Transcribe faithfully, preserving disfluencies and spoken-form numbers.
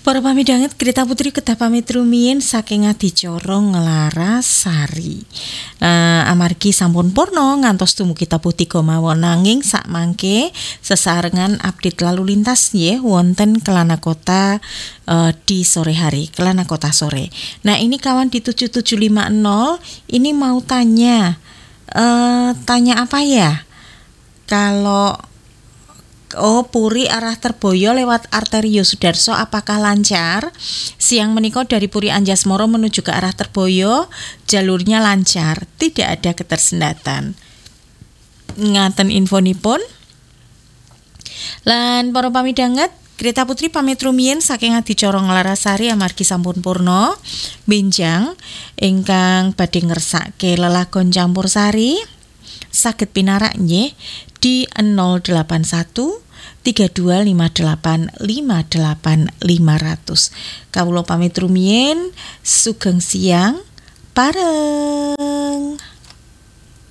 Para pamidanget Greta Putri kedah pamit rumiyin saking adicara Nglarasari. Nah, amargi sampun purna ngantos dumugi tabuh tiga mawon nanging sak mangke sesarengan update lalu lintas nggih wonten Kelana Kota uh, di sore hari, Kelana Kota sore. Nah, ini kawan di tujuh tujuh lima nol ini mau tanya uh, tanya apa ya? Kalau Oh, Puri arah Terboyo lewat Arterio Sudarso apakah lancar? Siang menika dari Puri Anjasmoro menuju ke arah Terboyo jalurnya lancar, tidak ada ketersendatan. Ngaten infonipun. Lan para pamidanget, Greta Putri pamit rumiyin saking adicara Nglarasari amargi sampun purna. Benjang ingkang badhe ngersake lelagon campursari saged pinarak nggih di nol delapan satu tiga dua lima delapan lima delapan lima nol nol. Kawula pamit rumiyin, sugeng siang pareng.